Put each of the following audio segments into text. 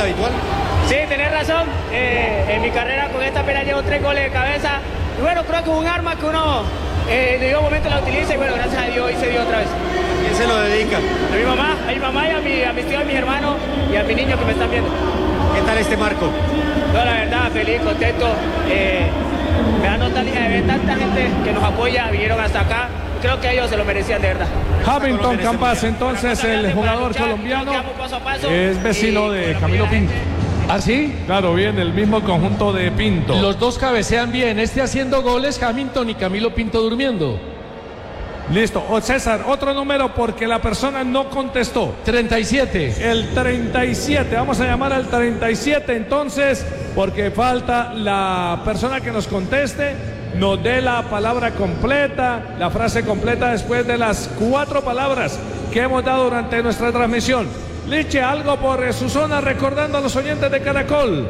habitual. Sí, tenés razón. En mi carrera con esta pena llevo 3 goles de cabeza. Y bueno, creo que es un arma que uno en ningún momento la utiliza y bueno, gracias a Dios hoy se dio otra vez. ¿Quién se lo dedica? A mi mamá y a mis tíos, a mis hermanos y a mis niños que me están viendo. ¿Qué tal este marco? No, la verdad, feliz, contento. Me da nostalgia de ver tanta gente que nos apoya, vinieron hasta acá. Creo que ellos se lo merecían de verdad. Hamilton Campas, entonces el jugador colombiano, es vecino de Camilo Pinto. ¿Ah, sí? Claro, bien, el mismo conjunto de Pinto. Los dos cabecean bien, este haciendo goles, Hamilton y Camilo Pinto durmiendo. Listo, César, otro número porque la persona no contestó. 37. El 37, vamos a llamar al 37 entonces, porque falta la persona que nos conteste, nos dé la palabra completa, la frase completa después de las 4 palabras que hemos dado durante nuestra transmisión. Liche, algo por su zona recordando a los oyentes de Caracol.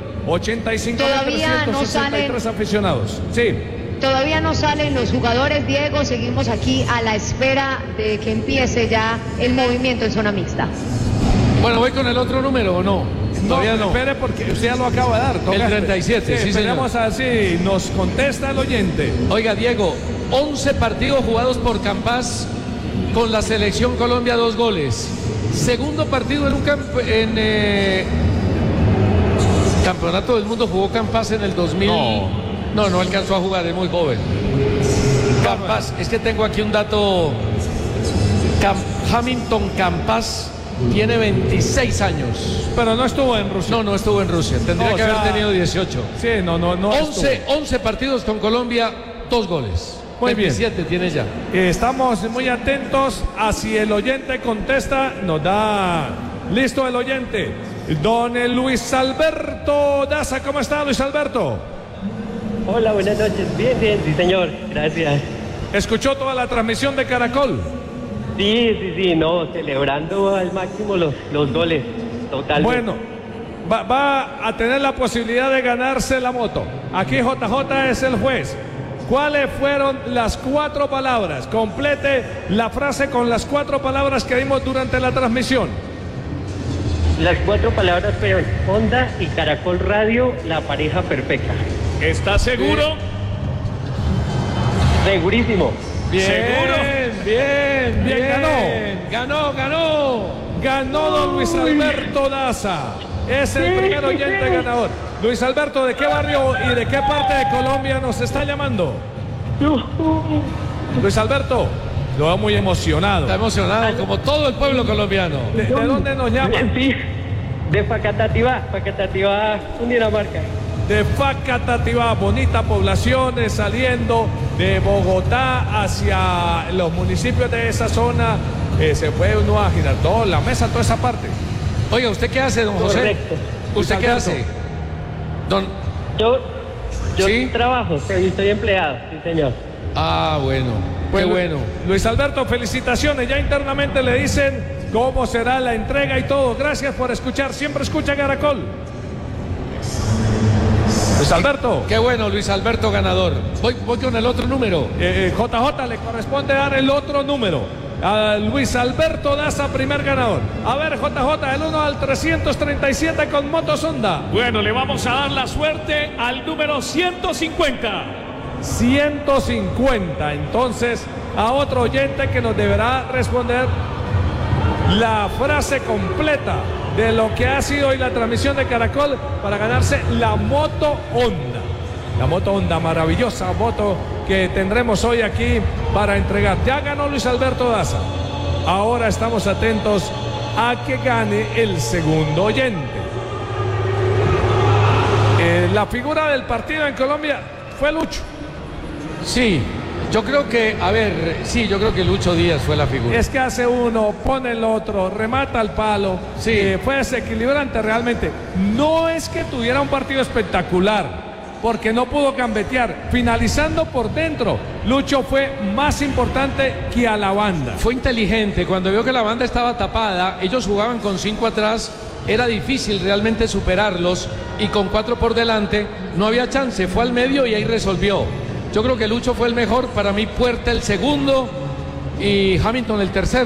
85.363 aficionados. Sí. Todavía no salen los jugadores, Diego, seguimos aquí a la espera de que empiece ya el movimiento en zona mixta. Bueno, ¿voy con el otro número o no? Todavía no. Espere porque usted ya lo acaba de dar. El 37, sí, esperemos así, nos contesta el oyente. Oiga, Diego, 11 partidos jugados por Campas con la selección Colombia, 2 goles. Segundo partido en un campeonato del mundo jugó Campas en el 2000. No alcanzó a jugar, es muy joven. Campas, es que tengo aquí un dato. Hamilton Campas tiene 26 años. Pero no estuvo en Rusia. No estuvo en Rusia. Tendría que haber tenido 18. Sí, no. 11 partidos con Colombia, 2 goles. Muy 27 bien. tiene ya. Estamos muy atentos a si el oyente contesta, nos da listo el oyente. Don Luis Alberto Daza, ¿cómo está Luis Alberto? Hola, buenas noches. Bien, sí señor, gracias. ¿Escuchó toda la transmisión de Caracol? Sí, no, celebrando al máximo los goles, totalmente. Bueno, va a tener la posibilidad de ganarse la moto. Aquí JJ es el juez. ¿Cuáles fueron las 4 palabras? Complete la frase con las 4 palabras que dimos durante la transmisión. Las 4 palabras fueron Honda y Caracol Radio, la pareja perfecta. ¿Está seguro? Segurísimo. Bien, ¿Seguro? Bien. Ganó don Luis Alberto Daza. Es el primer oyente ganador. Luis Alberto, ¿de qué barrio y de qué parte de Colombia nos está llamando? Luis Alberto, lo veo muy emocionado. Está emocionado, como todo el pueblo colombiano. ¿De dónde nos llama? Sí, de Facatativá, Cundinamarca. De Facatativá, bonita población, saliendo de Bogotá hacia los municipios de esa zona. Se puede uno a Girardot, La Mesa, toda esa parte. Oiga, ¿usted qué hace, don José? Correcto. ¿Usted qué hace? Yo ¿Sí? trabajo, estoy empleado, sí señor. Ah, bueno, qué bueno. Luis Alberto, felicitaciones. Ya internamente le dicen cómo será la entrega y todo. Gracias por escuchar. Siempre escucha Caracol. Luis Alberto. Qué bueno, Luis Alberto ganador. Voy con el otro número. JJ, le corresponde dar el otro número. A Luis Alberto Daza, primer ganador. A ver, JJ, el 1 al 337 con motos Honda. Bueno, le vamos a dar la suerte al número 150. 150. Entonces, a otro oyente que nos deberá responder la frase completa de lo que ha sido hoy la transmisión de Caracol para ganarse la moto Honda. La moto Honda, maravillosa moto que tendremos hoy aquí para entregar. Ya ganó Luis Alberto Daza. Ahora estamos atentos a que gane el segundo oyente. La figura del partido en Colombia fue Lucho. Sí, yo creo que, yo creo que Lucho Díaz fue la figura. Es que hace uno, pone el otro, remata al palo. Sí. Fue desequilibrante realmente. No es que tuviera un partido espectacular, porque no pudo gambetear. Finalizando por dentro, Lucho fue más importante que a la banda. Fue inteligente, cuando vio que la banda estaba tapada, ellos jugaban con 5 atrás, era difícil realmente superarlos, y con 4 por delante no había chance, fue al medio y ahí resolvió. Yo creo que Lucho fue el mejor, para mí Puerta el segundo y Hamilton el tercero.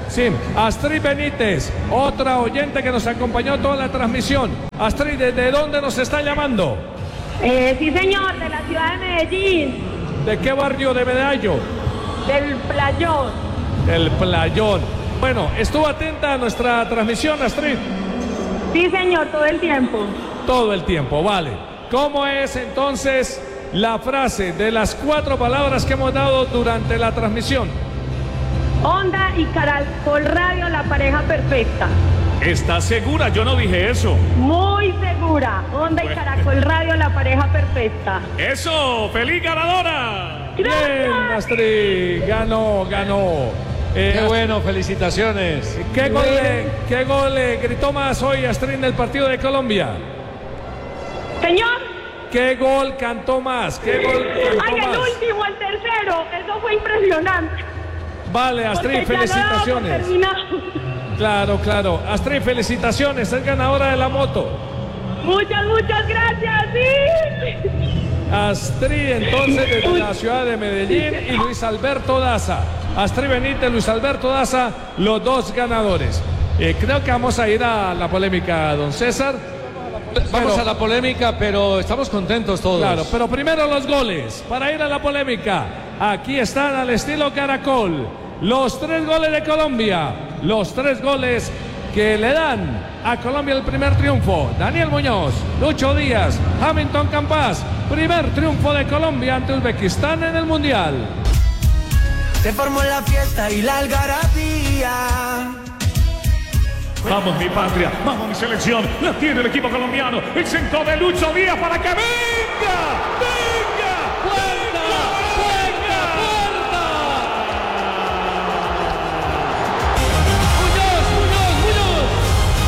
Sí, Astrid Benítez, otra oyente que nos acompañó toda la transmisión. Astrid, ¿desde dónde nos está llamando? Sí, señor, de la ciudad de Medellín, ¿De qué barrio de Medallo? del Playón. El Playón. Bueno, ¿estuvo atenta a nuestra transmisión, Astrid? Sí, señor, todo el tiempo. Todo el tiempo, vale. ¿Cómo es entonces la frase de las 4 palabras que hemos dado durante la transmisión? Onda y Caracol Radio, la pareja perfecta. ¿Estás segura? Yo no dije eso. Muy segura. Onda y Caracol Radio, la pareja perfecta. ¡Eso! ¡Feliz ganadora! Bien, Astrid, ganó. Qué bueno, felicitaciones. ¿Qué gol gritó más hoy Astrid en el partido de Colombia? Señor. ¿Qué gol cantó más? ¿Qué gol cantó Ay, el más? último, el tercero. Eso fue impresionante. Vale, Astrid, Porque ya no daba por felicitaciones. terminado. Claro. Astrid, felicitaciones, es ganadora de la moto. Muchas gracias, sí. Astrid, entonces, desde la ciudad de Medellín, y Luis Alberto Daza. Astrid Benítez, Luis Alberto Daza, los 2 ganadores. Creo que vamos a ir a la polémica, don César. Vamos a la polémica, pero estamos contentos todos. Claro, pero primero los goles. Para ir a la polémica, aquí están al estilo Caracol. Los 3 goles de Colombia. Los 3 goles que le dan a Colombia el primer triunfo. Daniel Muñoz, Lucho Díaz, Hamilton Campas. Primer triunfo de Colombia ante Uzbekistán en el Mundial. Se formó la fiesta y la algarabía. Vamos mi patria, vamos mi selección, la tiene el equipo colombiano, el centro de Lucho Díaz para que venga.